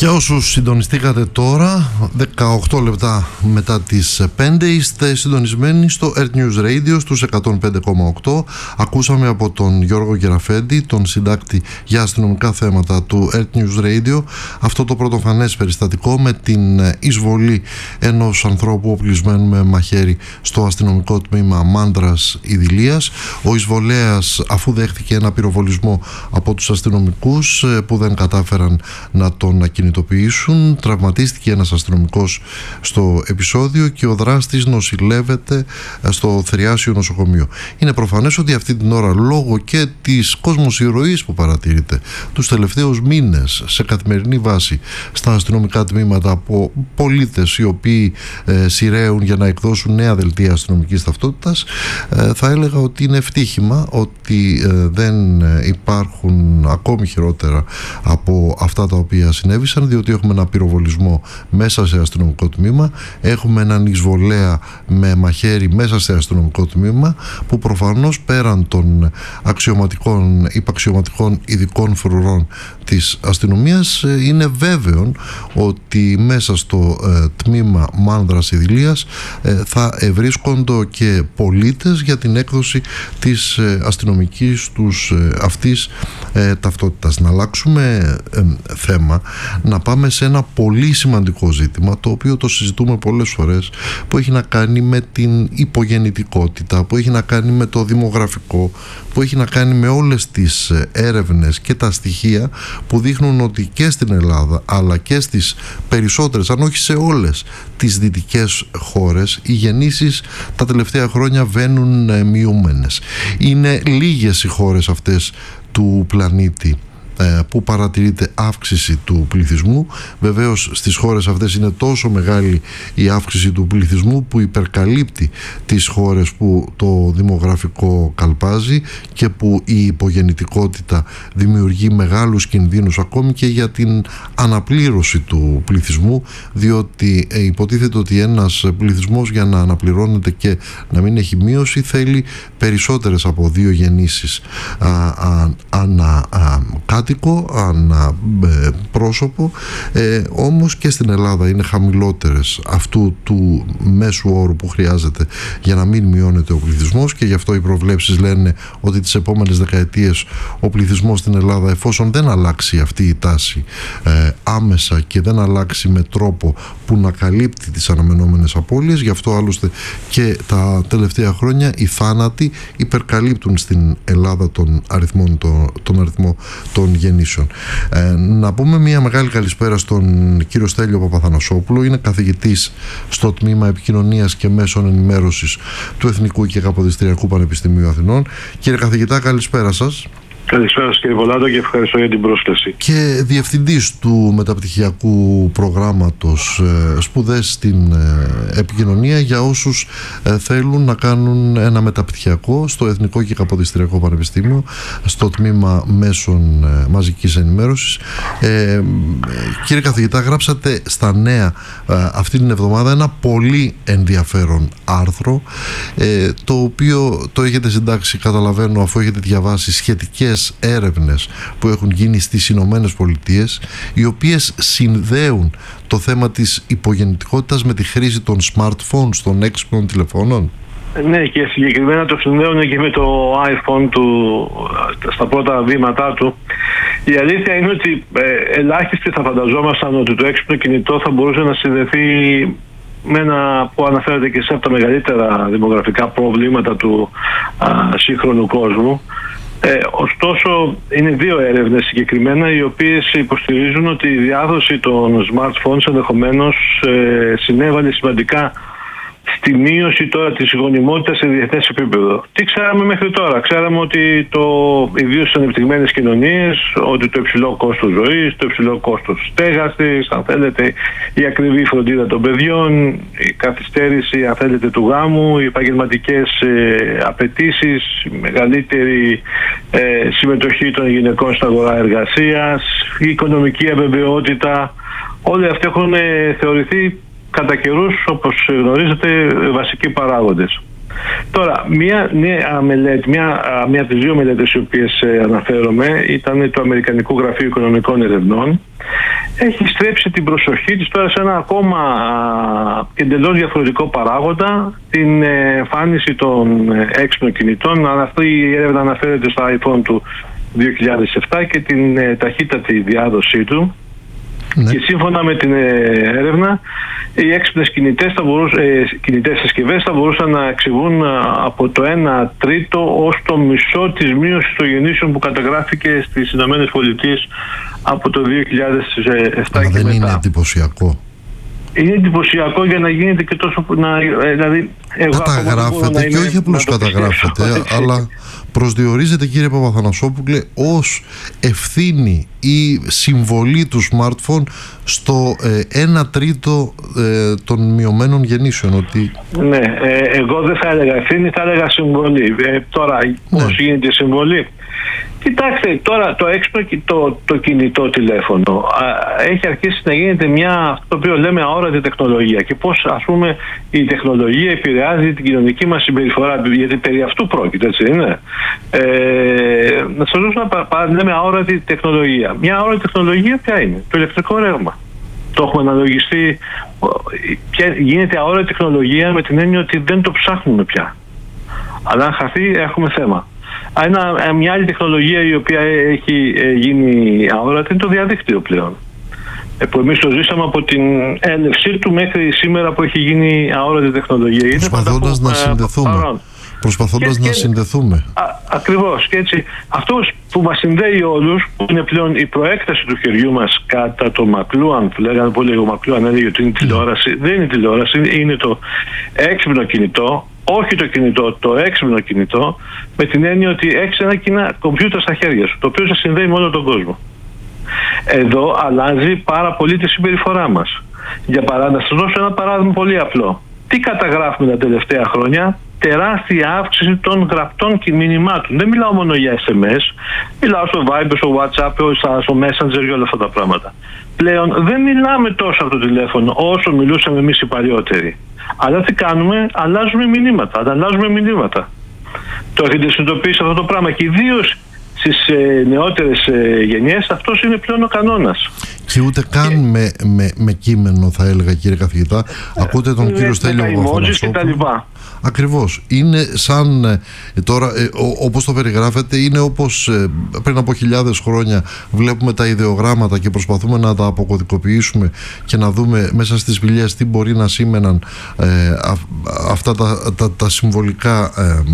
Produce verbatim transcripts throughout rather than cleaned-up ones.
Για όσους συντονιστήκατε τώρα, δεκαοκτώ λεπτά μετά τις πέντε, είστε συντονισμένοι στο Earth News Radio στους εκατόν πέντε κόμμα οκτώ. Ακούσαμε από τον Γιώργο Γεραφέντη, τον συντάκτη για αστυνομικά θέματα του Earth News Radio, αυτό το πρωτοφανές περιστατικό με την εισβολή ενός ανθρώπου οπλισμένου με μαχαίρι στο αστυνομικό τμήμα Μάνδρας Ιδηλίας. Ο εισβολέας, αφού δέχτηκε ένα πυροβολισμό από τους αστυνομικούς που δεν κατάφεραν να τον ακινητοποιήσουν, τραυματίστηκε ένας αστυνομικός στο επεισόδιο και ο δράστης νοσηλεύεται στο Θριάσιο νοσοκομείο. Είναι προφανές ότι αυτή την ώρα, λόγω και της κοσμοσυρωής που παρατηρείται τους τελευταίους μήνες σε καθημερινή βάση στα αστυνομικά τμήματα από πολίτες οι οποίοι ε, σειραίουν για να εκδώσουν νέα δελτία αστυνομικής ταυτότητας, ε, θα έλεγα ότι είναι ευτύχημα ότι ε, δεν υπάρχουν ακόμη χειρότερα από αυτά τα οποία συνέβησαν, διότι έχουμε ένα πυροβολισμό μέσα σε αστυνομικό τμήμα, έχουμε έναν εισβολέα με μαχαίρι μέσα σε αστυνομικό τμήμα, που προφανώς πέραν των αξιωματικών, υπαξιωματικών ειδικών φρουρών της αστυνομίας, είναι βέβαιο ότι μέσα στο ε, τμήμα Μάνδρας Ιδηλίας ε, θα ευρίσκονται και πολίτες για την έκδοση της ε, αστυνομικής τους ε, αυτής ε, ταυτότητας. Να αλλάξουμε ε, θέμα, να πάμε σε ένα πολύ σημαντικό ζήτημα, το οποίο το συζητούμε πολλές φορές, που έχει να κάνει με την υπογεννητικότητα, που έχει να κάνει με το δημογραφικό, που έχει να κάνει με όλες τις έρευνες και τα στοιχεία που δείχνουν ότι και στην Ελλάδα, αλλά και στις περισσότερες, αν όχι σε όλες τις δυτικές χώρες, οι γεννήσεις τα τελευταία χρόνια βαίνουν μειούμενες. Είναι λίγες οι χώρες αυτές του πλανήτη που παρατηρείται αύξηση του πληθυσμού. Βεβαίως στις χώρες αυτές είναι τόσο μεγάλη η αύξηση του πληθυσμού που υπερκαλύπτει τις χώρες που το δημογραφικό καλπάζει και που η υπογεννητικότητα δημιουργεί μεγάλους κινδύνους ακόμη και για την αναπλήρωση του πληθυσμού, διότι υποτίθεται ότι ένας πληθυσμός για να αναπληρώνεται και να μην έχει μείωση θέλει περισσότερες από δύο γεννήσεις ανά κάτοικο, ανά ε, πρόσωπο, ε, όμως και στην Ελλάδα είναι χαμηλότερες αυτού του μέσου όρου που χρειάζεται για να μην μειώνεται ο πληθυσμός, και γι' αυτό οι προβλέψεις λένε ότι τις επόμενες δεκαετίες ο πληθυσμός στην Ελλάδα, εφόσον δεν αλλάξει αυτή η τάση ε, άμεσα και δεν αλλάξει με τρόπο που να καλύπτει τις αναμενόμενες απώλειες, γι' αυτό άλλωστε και τα τελευταία χρόνια οι θάνατοι υπερκαλύπτουν στην Ελλάδα τον αριθμό, τον, τον αριθμό των γεννήσεων. Ε, να πούμε μια μεγάλη καλησπέρα στον κύριο Στέλιο Παπαθανασόπουλο. Είναι καθηγητής στο Τμήμα Επικοινωνίας και Μέσων Ενημέρωσης του Εθνικού και Καποδιστριακού Πανεπιστημίου Αθηνών. Κύριε καθηγητά, καλησπέρα σας. Καλησπέρα σας κύριε Βολάτο και ευχαριστώ για την πρόσκληση. Και διευθυντής του μεταπτυχιακού προγράμματος ε, σπουδές στην ε, επικοινωνία για όσους ε, θέλουν να κάνουν ένα μεταπτυχιακό στο Εθνικό και Καποδιστριακό Πανεπιστήμιο στο Τμήμα Μέσων ε, Μαζικής Ενημέρωσης. Ε, ε, κύριε καθηγητά, γράψατε στα Νέα ε, αυτή την εβδομάδα ένα πολύ ενδιαφέρον άρθρο, ε, το οποίο το έχετε συντάξει, καταλαβαίνω, αφού έχετε διαβάσει σχετικές έρευνες που έχουν γίνει στις Ηνωμένες Πολιτείες, οι οποίες συνδέουν το θέμα της υπογεννητικότητας με τη χρήση των smartphones, των έξυπνων τηλεφώνων. Ναι, και συγκεκριμένα το συνδέουν και με το iPhone του στα πρώτα βήματά του. Η αλήθεια είναι ότι ε, ελάχιστοι θα φανταζόμασταν ότι το έξυπνο κινητό θα μπορούσε να συνδεθεί με ένα που αναφέρεται και σε από τα μεγαλύτερα δημογραφικά προβλήματα του α, σύγχρονου κόσμου. Ε, ωστόσο, είναι δύο έρευνες συγκεκριμένα οι οποίες υποστηρίζουν ότι η διάδοση των smartphones ενδεχομένως ε, συνέβαλε σημαντικά στη μείωση τώρα της γονιμότητας σε διεθνές επίπεδο. Τι ξέραμε μέχρι τώρα? Ξέραμε ότι το, ιδίως στις ανεπτυγμένες κοινωνίες, ότι το υψηλό κόστος ζωής, το υψηλό κόστος στέγασης, αν θέλετε, η ακριβή φροντίδα των παιδιών, η καθυστέρηση, αν θέλετε, του γάμου, οι επαγγελματικές ε, απαιτήσεις, η μεγαλύτερη ε, συμμετοχή των γυναικών στην αγορά εργασίας, η οικονομική αβεβαιότητα, όλοι αυτοί έχουν ε, θεωρηθεί κατά καιρούς, όπως γνωρίζετε, βασικοί παράγοντες. Τώρα, μία νέα μελέτη, μία, μία από τις δύο μελέτες οι οποίες αναφέρομαι ήταν του Αμερικανικού Γραφείου Οικονομικών Ερευνών, έχει στρέψει την προσοχή της τώρα σε ένα ακόμα και εντελώς διαφορετικό παράγοντα, την εμφάνιση των έξυπνων κινητών. Αυτή η έρευνα αναφέρεται στο iPhone του δύο χιλιάδες επτά και την ταχύτατη διάδοσή του. Ναι. Και σύμφωνα με την έρευνα, οι έξυπνες κινητές, θα μπορούσαν, ε, κινητές συσκευές θα μπορούσαν να εξηγούν από το ένα τρίτο ως το μισό της μείωσης των γεννήσεων που καταγράφηκε στις Ηνωμένες Πολιτείες από το δύο χιλιάδες επτά. Αλλά και δεν μετά. Είναι εντυπωσιακό. Είναι εντυπωσιακό για να γίνεται και τόσο. Να, δηλαδή, εγώ καταγράφεται και όχι απλώς καταγράφεται, αλλά προσδιορίζεται, κύριε Παπαθανασόπουλε, ως ευθύνη ή συμβολή του smartphone στο ε, ένα τρίτο ε, των μειωμένων γεννήσεων. Ότι... Ναι, ε, εγώ δεν θα έλεγα ευθύνη, θα έλεγα συμβολή. Ε, τώρα, ναι. Πώς γίνεται η συμβολή? Κοιτάξτε, τώρα το έξυπνο το, το κινητό τηλέφωνο α, έχει αρχίσει να γίνεται μια, αυτό το οποίο λέμε, αόρατη τεχνολογία, και πώς, ας πούμε, η τεχνολογία επηρεάζει την κοινωνική μας συμπεριφορά, γιατί περί αυτού πρόκειται, έτσι είναι. Ε, να σας δώσω να πα, λέμε αόρατη τεχνολογία. Μια αόρατη τεχνολογία ποια είναι? Το ηλεκτρικό ρεύμα. Το έχουμε αναλογιστεί. Γίνεται αόρατη τεχνολογία με την έννοια ότι δεν το ψάχνουμε πια. Αλλά αν χαθεί, έχουμε θέμα. Ένα, μια άλλη τεχνολογία η οποία έχει γίνει αόρατη είναι το διαδίκτυο πλέον, που εμείς το ζήσαμε από την έλευσή του μέχρι σήμερα που έχει γίνει αόρατη τεχνολογία. Προσπαθώντας να συνδεθούμε. Προσπαθώντας να συνδεθούμε. Α, ακριβώς. Και έτσι, αυτός που μας συνδέει όλους, που είναι πλέον η προέκταση του χεριού μας κατά το Μακλούαν, που λέγανε πολύ, ο Μακλούαν έλεγε ότι είναι τηλεόραση. Δεν είναι τηλεόραση, είναι το έξυπνο κινητό. Όχι το κινητό, το έξυπνο κινητό, με την έννοια ότι έχεις ένα κοινά κομπιούτερ στα χέρια σου, το οποίο σε συνδέει με όλο τον κόσμο. Εδώ αλλάζει πάρα πολύ τη συμπεριφορά μας. Για παράδειγμα, να σας δώσω ένα παράδειγμα πολύ απλό. Τι καταγράφουμε τα τελευταία χρόνια? Τεράστια αύξηση των γραπτών μηνυμάτων. Δεν μιλάω μόνο για ες εμ ες, μιλάω στο Viber, στο WhatsApp, στο Messenger και όλα αυτά τα πράγματα. Πλέον δεν μιλάμε τόσο από το τηλέφωνο όσο μιλούσαμε εμείς οι παλιότεροι. Αλλά τι κάνουμε? Αλλάζουμε μηνύματα, ανταλλάζουμε μηνύματα. Το έχετε συνειδητοποιήσει αυτό το πράγμα, και ιδίως στις ε, νεότερες ε, γενιές αυτός είναι πλέον ο κανόνας. Και ούτε καν και... με, με, με κείμενο, θα έλεγα, κύριε καθηγητά. Ακούτε τον ε, κύριο Στέλιο Παπαθανασόπουλο. Ακριβώς. Είναι σαν ε, τώρα, ε, ο, όπως το περιγράφεται, είναι όπως ε, πριν από χιλιάδες χρόνια βλέπουμε τα ιδεογράμματα και προσπαθούμε να τα αποκωδικοποιήσουμε και να δούμε μέσα στις σπηλιές τι μπορεί να σήμαιναν ε, α, αυτά τα, τα, τα συμβολικά ε,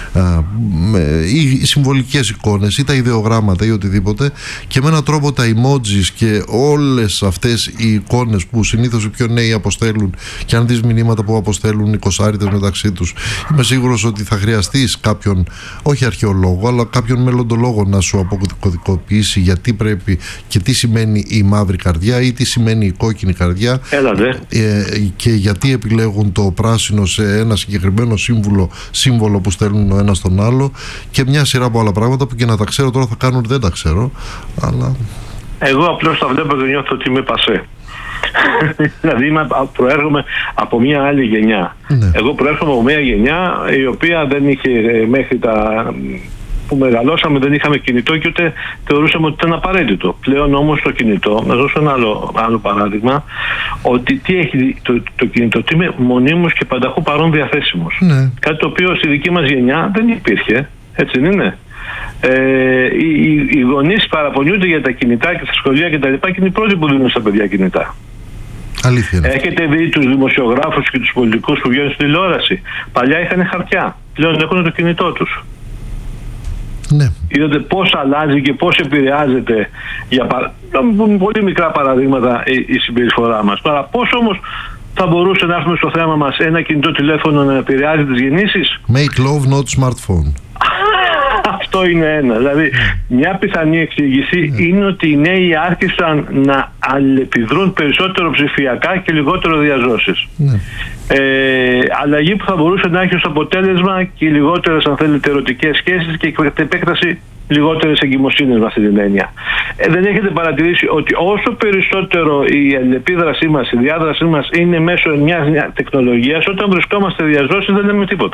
ε, ή οι συμβολικές εικόνες ή τα ιδεογράμματα ή οτιδήποτε, και με έναν τρόπο τα emojis και όλες αυτές οι εικόνες που συνήθως οι πιο νέοι αποστέλουν, και αν δεις μηνύματα που αποστέλουν οι κοσάριδες μεταξύ τους, είμαι σίγουρος ότι θα χρειαστείς κάποιον, όχι αρχαιολόγο, αλλά κάποιον μελλοντολόγο να σου αποκωδικοποιήσει γιατί πρέπει και τι σημαίνει η μαύρη καρδιά ή τι σημαίνει η κόκκινη καρδιά. Έλατε. Ε, και γιατί επιλέγουν το πράσινο σε ένα συγκεκριμένο σύμβολο, σύμβολο που στέλνουν ο ένας τον άλλο, και μια σειρά από άλλα πράγματα που και να τα ξέρω τώρα θα κάνουν ότι δεν τα ξέρω, αλλά... Εγώ απλώς τα βλέπω και νιώθω ότι είμαι πασέ. Δηλαδή είμαι, προέρχομαι από μια άλλη γενιά. Ναι. Εγώ προέρχομαι από μια γενιά η οποία δεν είχε, μέχρι τα που μεγαλώσαμε, δεν είχαμε κινητό και ούτε θεωρούσαμε ότι ήταν απαραίτητο. Πλέον όμως το κινητό, να δώσω ένα άλλο, άλλο παράδειγμα, ότι τι έχει το, το κινητό, ότι είμαι μονίμως και πανταχού παρόν διαθέσιμος. Ναι. Κάτι το οποίο στη δική μας γενιά δεν υπήρχε, έτσι δεν είναι? Ε, οι, οι, οι γονείς παραπονιούνται για τα κινητά και στα σχολεία και τα λοιπά, και είναι οι πρώτοι που δίνουν στα παιδιά κινητά. Αλήθεια. Έχετε δει τους δημοσιογράφους και τους πολιτικούς που βγαίνουν στην τηλεόραση? Παλιά είχαν χαρτιά, πλέον έχουν το κινητό τους. Ναι. Είδατε πώς αλλάζει και πώς επηρεάζεται, για παρα... πολύ μικρά παραδείγματα, η, η συμπεριφορά μας. Τώρα πώς όμως θα μπορούσε να έρθουμε στο θέμα μας ένα κινητό τηλέφωνο να επηρεάζει τις γεννήσεις? Make love, not smartphone. Αυτό είναι ένα. Δηλαδή, μια πιθανή εξήγηση yeah. είναι ότι οι νέοι άρχισαν να αλληλεπιδρούν περισσότερο ψηφιακά και λιγότερο διαζώσεις. Yeah. Ε, αλλαγή που θα μπορούσε να έχει ως αποτέλεσμα και λιγότερες, αν θέλετε, ερωτικές σχέσεις και κατ' επέκταση λιγότερες εγκυμοσύνες με αυτή την έννοια. Ε, δεν έχετε παρατηρήσει ότι όσο περισσότερο η αλληλεπίδρασή μας, η διάδρασή μας είναι μέσω μιας τεχνολογίας, όταν βρισκόμαστε διαζώσεις δεν λέμε τίποτα.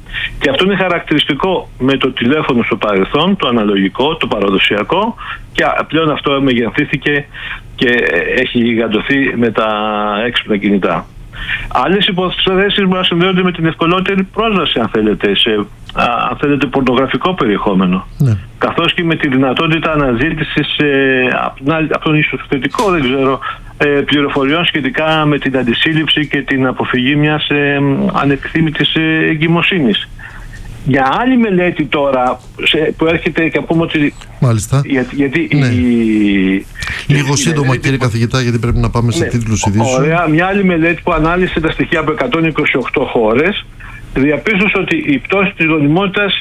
Και αυτό είναι χαρακτηριστικό με το τηλέφωνο στο παρελθόν, το αναλογικό, το παραδοσιακό, και πλέον αυτό μεγενθήθηκε και έχει γιγαντωθεί με τα έξυπνα κινητά. Άλλες υποθέσεις μπορεί να συνδέονται με την ευκολότερη πρόσβαση, αν θέλετε, σε αν θέλετε, πορνογραφικό περιεχόμενο. Ναι. Καθώς και με τη δυνατότητα αναζήτησης ε, από τον ίσως θετικό, δεν ξέρω, ε, πληροφοριών σχετικά με την αντισύλληψη και την αποφυγή μιας ε, ανεπιθύμητης ε, εγκυμοσύνης. Για άλλη μελέτη τώρα σε, που έρχεται και πούμε ότι... Μάλιστα. Για, γιατί ναι. η, Λίγο η σύντομα μελέτη, κύριε καθηγητά, γιατί πρέπει να πάμε σε ναι, τίτλους ειδήσεων. Ωραία. Μια άλλη μελέτη που ανάλυσε τα στοιχεία από εκατόν είκοσι οκτώ χώρες διαπίστωσε ότι η πτώση της γονιμότητας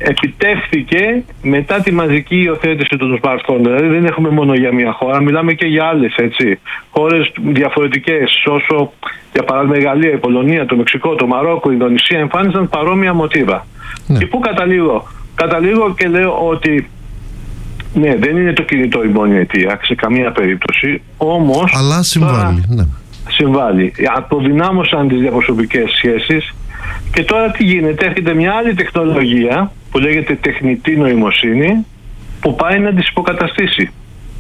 επιτεύχθηκε μετά τη μαζική υιοθέτηση των smartphone. Δηλαδή δεν έχουμε μόνο για μια χώρα, μιλάμε και για άλλες, έτσι. Χώρες διαφορετικές, όσο για παράδειγμα η Γαλλία, η Πολωνία, το Μεξικό, το Μαρόκο, η Ινδονησία εμφάνισαν παρόμοια μοτίβα. Ναι. Και πού καταλήγω? Καταλήγω και λέω ότι ναι, δεν είναι το κινητό η μόνη αιτία σε καμία περίπτωση, όμως... Αλλά συμβάλλει, τώρα, ναι. Συμβάλλει. Αποδυνάμωσαν τις διαπροσωπικές σχέσεις και τώρα τι γίνεται? Έρχεται μια άλλη τεχνολογία που λέγεται τεχνητή νοημοσύνη που πάει να τις υποκαταστήσει.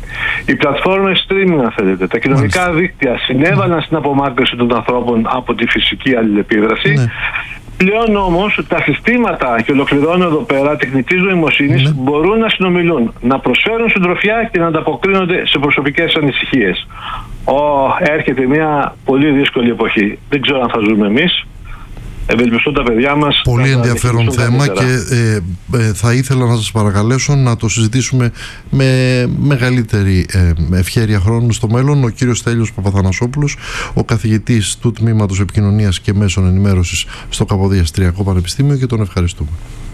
Οι πλατφόρμες streaming, αν θέλετε, τα κοινωνικά Μάλιστα. δίκτυα συνέβαλαν στην απομάκρυνση των ανθρώπων από τη φυσική αλληλεπίδραση. Ναι. Πλέον όμως τα συστήματα, και ολοκληρώνω εδώ πέρα, τεχνητής νοημοσύνης ναι. μπορούν να συνομιλούν, να προσφέρουν συντροφιά και να ανταποκρίνονται σε προσωπικές ανησυχίες. Oh, έρχεται μια πολύ δύσκολη εποχή. Δεν ξέρω αν θα ζούμε εμείς. Ευελπιστώ τα παιδιά μας. Πολύ ενδιαφέρον θέμα και ε, ε, θα ήθελα να σας παρακαλέσω να το συζητήσουμε με μεγαλύτερη ε, ευχέρεια χρόνου στο μέλλον. Ο κύριος Στέλιος Παπαθανασόπουλος, ο καθηγητής του Τμήματος Επικοινωνίας και Μέσων Ενημέρωσης στο Καποδιστριακό Πανεπιστήμιο, και τον ευχαριστούμε.